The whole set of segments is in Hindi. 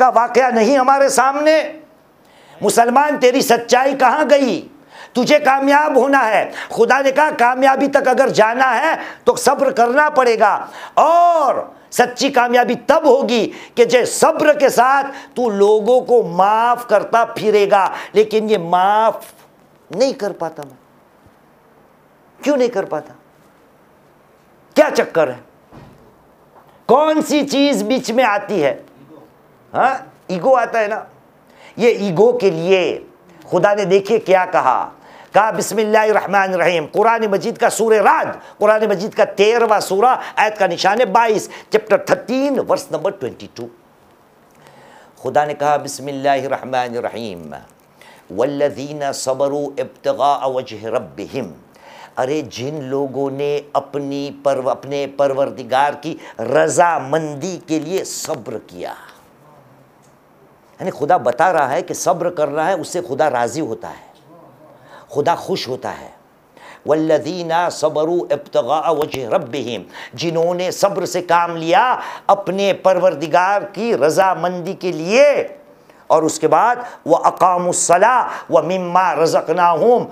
का वाकया नहीं हमारे सामने? मुसलमान, तेरी सच्चाई कहाँ गई? तुझे कामयाब होना है। खुदा ने कहा कामयाबी तक अगर जाना है तो सब्र करना पड़ेगा, और सच्ची कामयाबी तब होगी कि जे सब्र के साथ तू लोगों को माफ करता फिरेगा। लेकिन ये माफ नहीं कर पाता मैं। क्यों नहीं कर पाता? क्या चक्कर है? कौन सी चीज बीच में आती है? हाँ, ईगो आता है ना। ये ईगो के लिए खुदा ने देखिए क्या कहा बिस्मिल्लाहिर्रहमानिर्रहीम। कुरान मजीद का सूरह राद, कुरान मजीद का 13वां सूरा, आयत का निशान है 22, चैप्टर 13 वर्स नंबर 22। खुदा ने कहा बिस्मिल्लाहिर्रहमानिर्रहीम, वल्लज़ीना सबरू इब्तिगा वजह रब्बिहिम। अरे जिन लोगों ने अपने परवरदिगार की रजामंदी के लिए सब्र किया, यानी खुदा बता रहा है कि सब्र करना है, उससे खुदा राज़ी होता है, खुदा खुश होता है। वल्लज़ीना सबरू इब्तिगा वजह रब्बिहिम, जिन्होंने सब्र से काम लिया अपने परवरदिगार की रजामंदी के लिए, और उसके बाद व अक़ामुस्सलाह व मिम्मा रज़क़नाहुम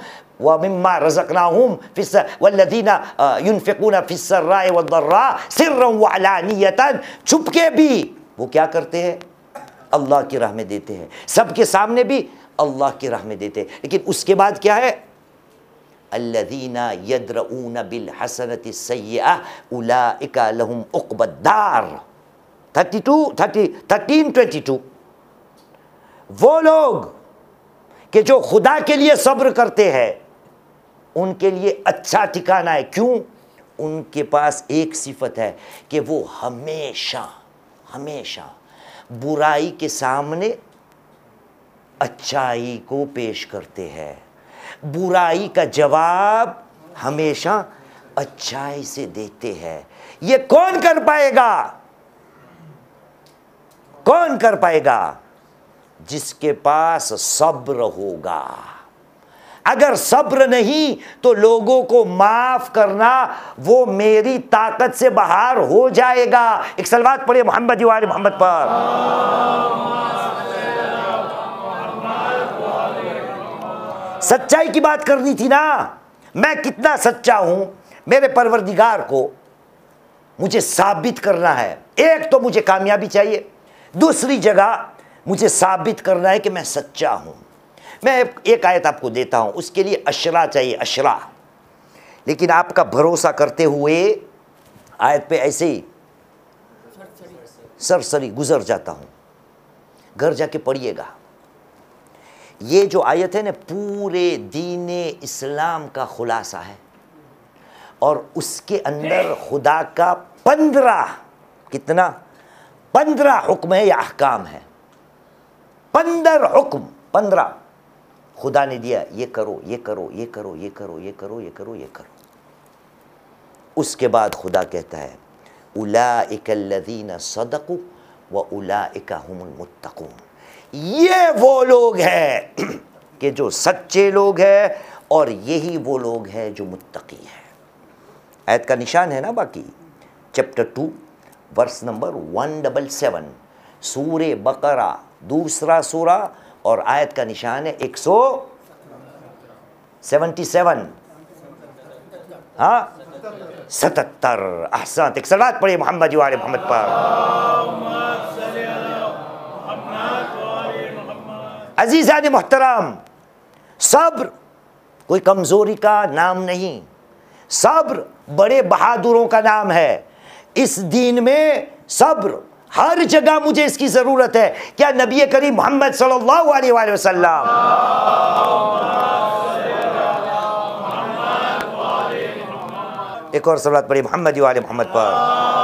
वल्लज़ीना युनफ़िक़ूना फ़िस्सर्राए वद्दर्रा सिर्रन व अलानियतन, छुप के भी वो क्या करते हैं? अल्लाह की राह में देते हैं। सबके सामने भी अल्लाह की राह में देते हैं। लेकिन उसके बाद क्या है? अल्लज़ीना यद्रऊना बिल हसनति सय्यअह उलाइका लहुम उक़बद्दार। 13:22। वो लोग कि जो खुदा के लिए सब्र करते हैं उनके लिए अच्छा ठिकाना है। क्यों? उनके पास एक सिफत है कि वो हमेशा हमेशा बुराई के सामने अच्छाई को पेश करते हैं। बुराई का जवाब हमेशा अच्छाई से देते हैं। ये कौन कर पाएगा? कौन कर पाएगा? जिसके पास सब्र होगा। अगर सब्र नहीं तो लोगों को माफ करना वो मेरी ताकत से बाहर हो जाएगा। एक सलवात पढ़िए मोहम्मद वाले मोहम्मद पर। सच्चाई की बात करनी थी ना। मैं कितना सच्चा हूं मेरे परवरदिगार को मुझे साबित करना है। एक तो मुझे कामयाबी चाहिए, दूसरी जगह मुझे साबित करना है कि मैं सच्चा हूं। मैं एक आयत आपको देता हूं, उसके लिए अशरा चाहिए, अशरा। लेकिन आपका भरोसा करते हुए आयत पे ऐसे ही सरसरी गुजर जाता हूं, घर जाके पढ़िएगा। ये जो आयत है ना पूरे दीन इस्लाम का खुलासा है, और उसके अंदर खुदा का 15 हुक्म है या अहकाम है। 15 हुक्म, 15 खुदा ने दिया, ये करो, ये करो, ये करो, ये करो, ये करो, ये करो, ये करो। उसके बाद खुदा कहता है उलाइका अल्लज़ीना सदक़ू व उलाइका हुमुल मुत्तक़ून। ये वो लोग हैं कि जो सच्चे लोग हैं, और यही वो लोग हैं जो मुत्तकी हैं। आयत का निशान है ना बाकी, चैप्टर 2 वर्स नंबर 177, सूरे बकरा दूसरा सूरा, और आयत का निशान है 177। हाँ 77। अहसन। एक सलात पढ़िए मोहम्मद वाले मोहम्मद पर। अजीज़ान मोहतरम, सब्र कोई कमज़ोरी का नाम नहीं, सब्र बड़े बहादुरों का नाम है। इस दीन में सब्र हर जगह मुझे इसकी ज़रूरत है। क्या नबी करीम मोहम्मद सल्लल्लाहु अलैहि वसल्लम एक और सलात पढ़ी मोहम्मद वाले मोहम्मद पर।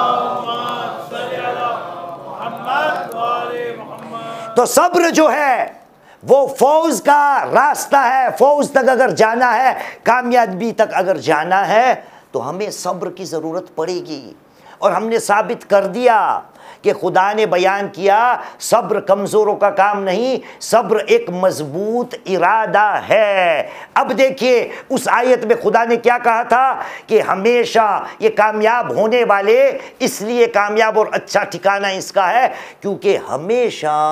तो सब्र जो है वो फौज का रास्ता है। फौज तक अगर जाना है, कामयाबी तक अगर जाना है, तो हमें सब्र की ज़रूरत पड़ेगी। और हमने साबित कर दिया कि खुदा ने बयान किया सब्र कमज़ोरों का काम नहीं, सब्र एक मजबूत इरादा है। अब देखिए उस आयत में खुदा ने क्या कहा था कि हमेशा ये कामयाब होने वाले, इसलिए कामयाब और अच्छा ठिकाना इसका है क्योंकि हमेशा